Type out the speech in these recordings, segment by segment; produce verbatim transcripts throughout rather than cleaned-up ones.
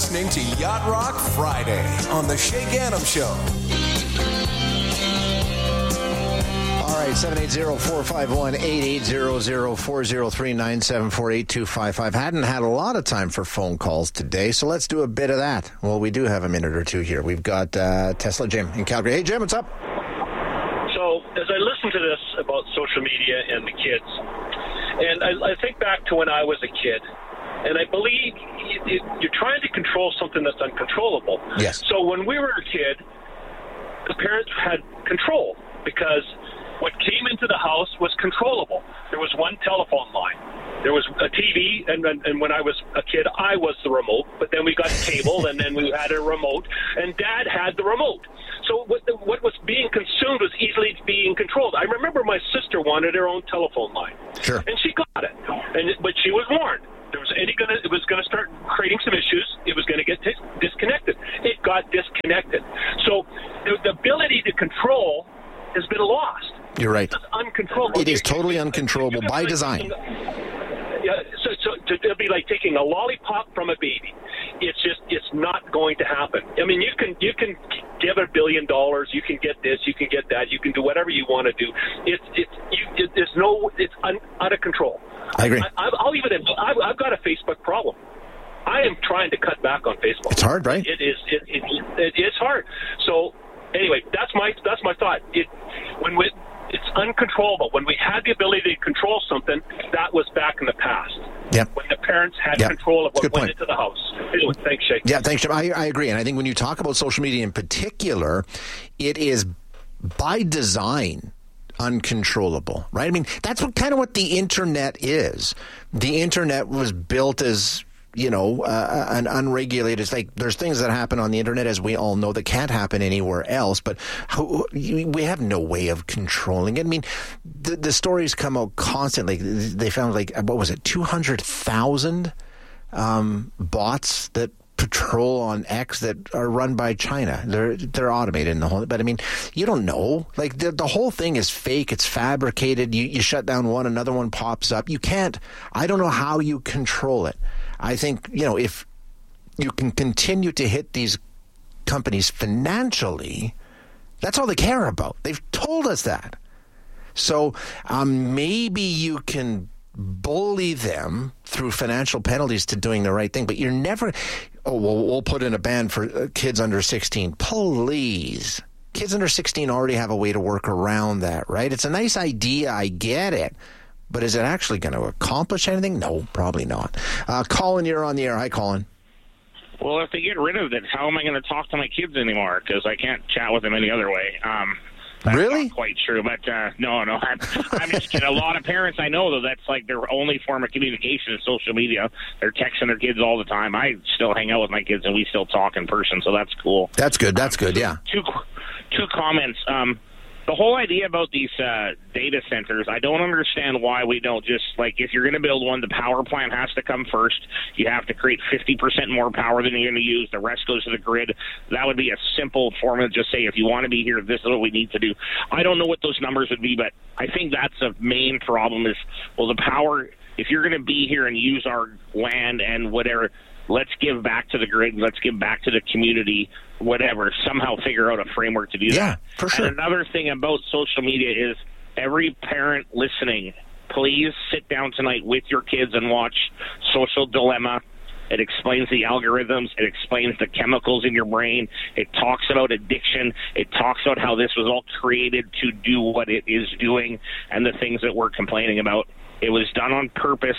listening to Yacht Rock Friday on the Shay Gannam Show. All right, seven eight zero, four five one, eight eight zero zero, four zero three, nine seven four, eight two five five. Hadn't had a lot of time for phone calls today, so let's do a bit of that. Well, we do have a minute or two here. We've got uh, Tesla Jim in Calgary. Hey, Jim, what's up? So, as I listen to this about social media and the kids, and I, I think back to when I was a kid, and I believe it, it, you're trying to control something that's uncontrollable. Yes. So when we were a kid, the parents had control because what came into the house was controllable. There was one telephone line. There was a T V, and, and, and when I was a kid, I was the remote. But then we got cable, and then we had a remote, and Dad had the remote. So what, the, what was being consumed was easily being controlled. I remember my sister wanted her own telephone line. Sure. And she got it, and but she was warned. There was any gonna, it was going to start creating some issues. It was going to get t- disconnected. It got disconnected. So the, the ability to control has been lost. You're right. It's uncontrollable. It is totally uncontrollable by design. Yeah, so, so to, it'll be like taking a lollipop from a baby. It's just, it's not going to happen. I mean, you can, you can give a billion dollars. You can get this. You can get that. You can do whatever you want to do. It's, it's, you, it, there's no, it's un, out of control. I agree. I, I'll even, I've, I've got a Facebook problem. I am trying to cut back on Facebook. It's hard, right? It is. It, it, it, it's hard. So anyway, that's my, that's my thought. It, when we, it's uncontrollable. When we had the ability to control something, that was back in the past. Yeah. When the parents had yeah. control of what went point. into the house. Anyway, thanks, Shay. Yeah, thanks, Jim. I, I agree. And I think when you talk about social media in particular, it is by design uncontrollable, right? I mean, that's what kind of what the internet is. The internet was built as, you know, uh, an unregulated, it's like there's things that happen on the internet, as we all know, that can't happen anywhere else, but how, we have no way of controlling it. I mean, the, the stories come out constantly. They found, like, what was it, two hundred thousand um, bots that patrol on X that are run by China. They're they're automated in the whole, but I mean, you don't know. Like the, the whole thing is fake. It's fabricated. You you shut down one, another one pops up. You can't. I don't know how you control it. I think, you know, if you can continue to hit these companies financially, that's all they care about. They've told us that. So um, maybe you can bully them through financial penalties to doing the right thing, but you're never, oh, well, we'll put in a ban for kids under sixteen. Please. Kids under sixteen already have a way to work around that, right? It's a nice idea. I get it. But is it actually going to accomplish anything? No, probably not. Uh, Colin, you're on the air. Hi, Colin. Well, if they get rid of it, how am I going to talk to my kids anymore? Because I can't chat with them any other way. Um, that's really? Not quite true, but uh, no, no. I'm, I'm just kidding. A lot of parents I know, though, that's like their only form of communication is social media. They're texting their kids all the time. I still hang out with my kids, and we still talk in person, so that's cool. That's good. That's um, good, yeah. Two, two comments. Um, The whole idea about these uh, data centers, I don't understand why we don't just, like, if you're going to build one, the power plant has to come first. You have to create fifty percent more power than you're going to use. The rest goes to the grid. That would be a simple formula. Just say, if you want to be here, this is what we need to do. I don't know what those numbers would be, but I think that's a main problem is, well, the power, if you're going to be here and use our land and whatever, let's give back to the grid. Let's give back to the community, whatever. Somehow figure out a framework to do that. Yeah, for sure. And another thing about social media is every parent listening, please sit down tonight with your kids and watch Social Dilemma. It explains the algorithms. It explains the chemicals in your brain. It talks about addiction. It talks about how this was all created to do what it is doing and the things that we're complaining about. It was done on purpose.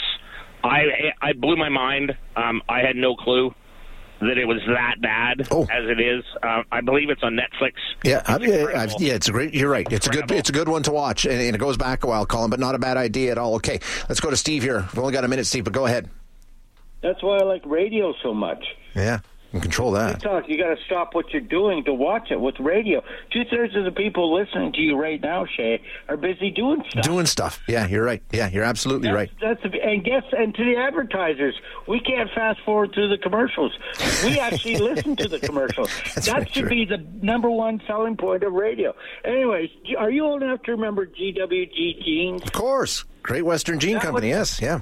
I I blew my mind. Um, I had no clue that it was that bad oh. as it is. Uh, I believe it's on Netflix. Yeah, I, I've, yeah, it's a great. You're right. It's incredible. a good. It's a good one to watch, and, and it goes back a while, Colin, but not a bad idea at all. Okay, let's go to Steve here. We've only got a minute, Steve, but go ahead. That's why I like radio so much. Yeah. And control that. TikTok, you got to stop what you're doing to watch it. With radio, two-thirds of the people listening to you right now, Shay, are busy doing stuff. Doing stuff. Yeah, you're right. Yeah, you're absolutely that's, right. That's and guess and to the advertisers, we can't fast forward through the commercials. We actually listen to the commercials. That should true. be the number one selling point of radio. Anyways, are you old enough to remember G W G Jeans? Of course. Great Western Jean that Company, was, yes, yeah.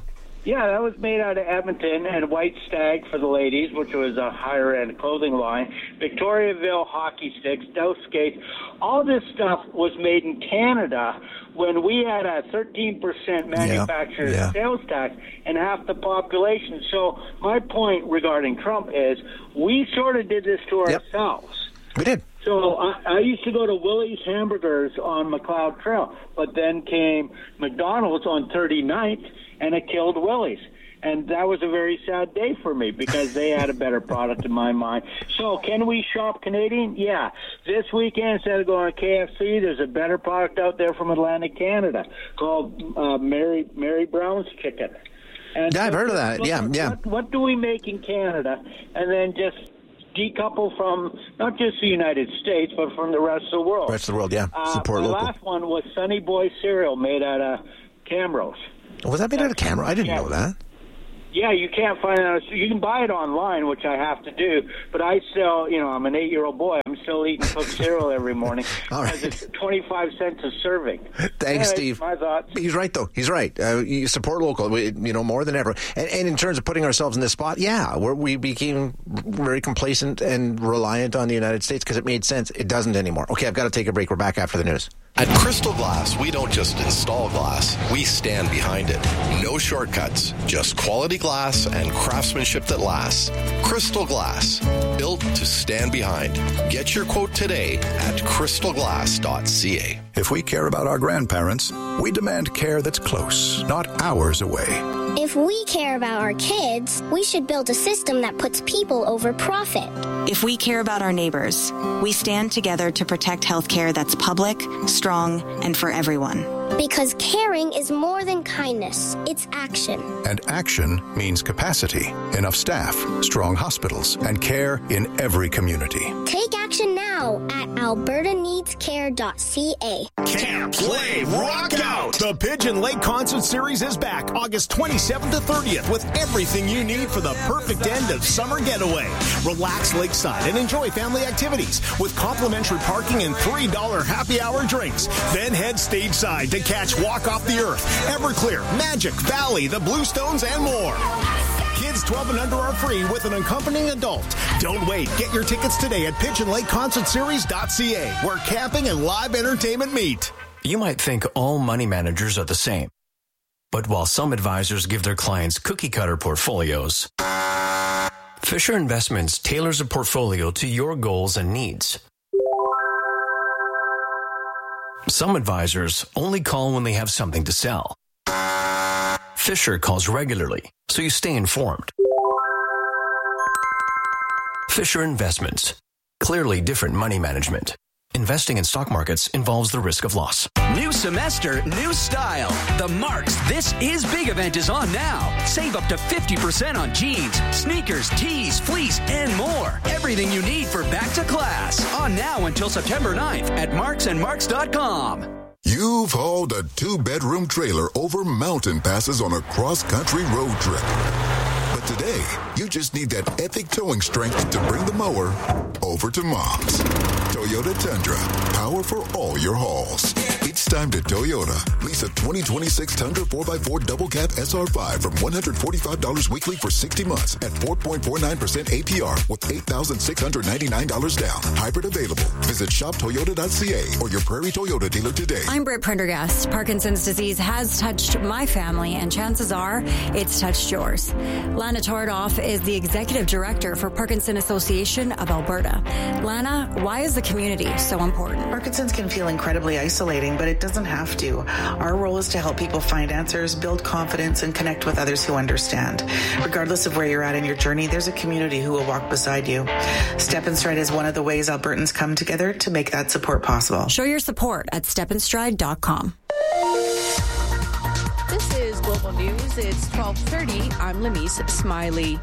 Yeah, that was made out of Edmonton, and White Stag for the ladies, which was a higher-end clothing line. Victoriaville hockey sticks, Dow skates. All this stuff was made in Canada when we had a thirteen percent manufacturer's yeah, yeah. sales tax and half the population. So my point regarding Trump is we sort of did this to Yep. ourselves. We did. So I, I used to go to Willie's Hamburgers on McLeod Trail, but then came McDonald's on thirty-ninth, and it killed Willie's. And that was a very sad day for me because they had a better product in my mind. So can we shop Canadian? Yeah. This weekend, instead of going to K F C, there's a better product out there from Atlantic Canada called uh, Mary Mary Brown's Chicken. And Yeah, I've heard of that. What, Yeah, yeah. What, what do we make in Canada? And then just decouple from not just the United States, but from the rest of the world. Rest of the world, yeah. Support uh, the local. last one was Sunny Boy cereal made out of Camrose. Was that made out of camera? I didn't Yeah. know that. Yeah, you can't find it. You can buy it online, which I have to do. But I still, you know, I'm an eight-year-old boy. I'm still eating cooked cereal every morning. All right. Because it's twenty-five cents a serving. Thanks, Anyway, Steve. My thoughts. He's right, though. He's right. Uh, you support local, we- you know, more than ever. And, and in terms of putting ourselves in this spot, yeah, we're, we became very complacent and reliant on the United States because it made sense. It doesn't anymore. Okay, I've got to take a break. We're back after the news. At Crystal Glass, we don't just install glass, we stand behind it. No shortcuts, just quality glass and craftsmanship that lasts. Crystal Glass, built to stand behind. Get your quote today at crystal glass dot c a. If we care about our grandparents, we demand care that's close, not hours away. If we care about our kids, we should build a system that puts people over profit. If we care about our neighbors, we stand together to protect healthcare that's public, strong, and for everyone. Because caring is more than kindness, it's action. And action means capacity, enough staff, strong hospitals, and care in every community. Take action now at alberta needs care dot c a. Camp, play, rock out! The Pigeon Lake Concert Series is back August twenty-seventh to thirtieth with everything you need for the perfect end of summer getaway. Relax lakeside and enjoy family activities with complimentary parking and three dollars happy hour drinks. Then head stateside to catch Walk Off the Earth, Everclear, Magic, Valley, the Bluestones, and more. Kids twelve and under are free with an accompanying adult. Don't wait. Get your tickets today at pigeon lake concert series dot c a, where camping and live entertainment meet. You might think all money managers are the same. But while some advisors give their clients cookie-cutter portfolios, Fisher Investments tailors a portfolio to your goals and needs. Some advisors only call when they have something to sell. Fisher calls regularly, so you stay informed. Fisher Investments. Clearly different money management. Investing in stock markets involves the risk of loss. New semester, new style. The Marks This Is Big event is on now. Save up to fifty percent on jeans, sneakers, tees, fleece, and more. Everything you need for back to class. On now until September ninth at marks and marks dot com. You've hauled a two-bedroom trailer over mountain passes on a cross-country road trip. But today, you just need that epic towing strength to bring the mower over to Mom's. Toyota Tundra, power for all your hauls. It's time to Toyota. Lease a twenty twenty-six Tundra four by four double cab S R five from one hundred forty-five dollars weekly for sixty months at four point four nine percent A P R with eight thousand six hundred ninety-nine dollars down. Hybrid available. Visit shop toyota dot c a or your Prairie Toyota dealer today. I'm Britt Prendergast. Parkinson's disease has touched my family, and chances are it's touched yours. Lana Tordoff is the Executive Director for Parkinson Association of Alberta. Lana, why is the community so important? Parkinson's can feel incredibly isolating, but it doesn't have to. Our role is to help people find answers, build confidence, and connect with others who understand. Regardless of where you're at in your journey, there's a community who will walk beside you. Step and Stride is one of the ways Albertans come together to make that support possible. Show your support at step and stride dot com. This is Global News. It's twelve thirty. I'm Lamise Smiley.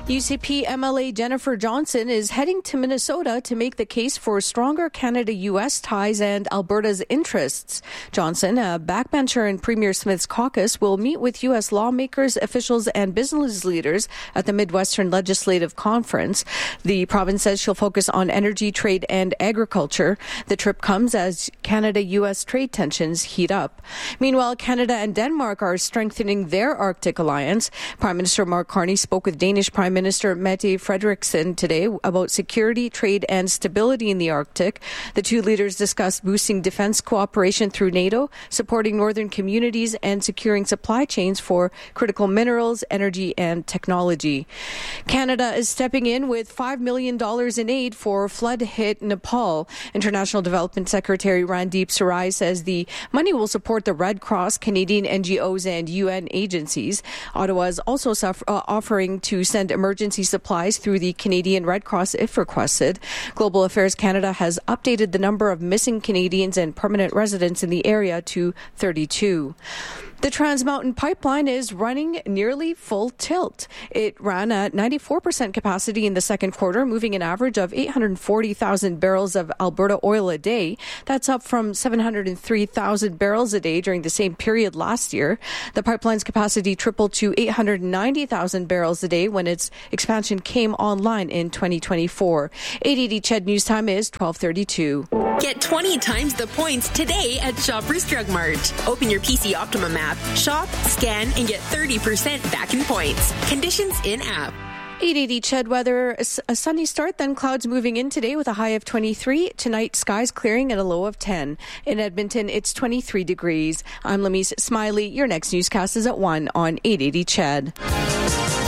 U C P M L A Jennifer Johnson is heading to Minnesota to make the case for stronger Canada-U S ties and Alberta's interests. Johnson, a backbencher in Premier Smith's caucus, will meet with U S lawmakers, officials, and business leaders at the Midwestern Legislative Conference. The province says she'll focus on energy, trade, and agriculture. The trip comes as Canada-U S trade tensions heat up. Meanwhile, Canada and Denmark are strengthening their Arctic alliance. Prime Minister Mark Carney spoke with Danish Prime Minister Mette Frederiksen today about security, trade, and stability in the Arctic. The two leaders discussed boosting defense cooperation through NATO, supporting northern communities, and securing supply chains for critical minerals, energy, and technology. Canada is stepping in with five million dollars in aid for flood-hit Nepal. International Development Secretary Randeep Sarai says the money will support the Red Cross, Canadian N G Os, and U N agencies. Ottawa is also suffer, uh, offering to send emergency supplies through the Canadian Red Cross if requested. Global Affairs Canada has updated the number of missing Canadians and permanent residents in the area to thirty-two. The Trans Mountain Pipeline is running nearly full tilt. It ran at ninety-four percent capacity in the second quarter, moving an average of eight hundred forty thousand barrels of Alberta oil a day. That's up from seven hundred three thousand barrels a day during the same period last year. The pipeline's capacity tripled to eight hundred ninety thousand barrels a day when its expansion came online in twenty twenty-four. eight eighty C H E D News Time is twelve thirty-two. Get twenty times the points today at Shoppers Drug Mart. Open your P C Optimum app, shop, scan, and get thirty percent back in points. Conditions in-app. eight eighty C H E D weather, a sunny start, then clouds moving in today with a high of twenty-three. Tonight, skies clearing at a low of ten. In Edmonton, it's twenty-three degrees. I'm Lamise Smiley. Your next newscast is at one on eight eighty C H E D.